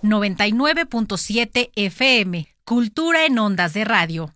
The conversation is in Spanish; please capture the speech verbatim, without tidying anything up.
noventa y nueve punto siete F M. Cultura en ondas de radio.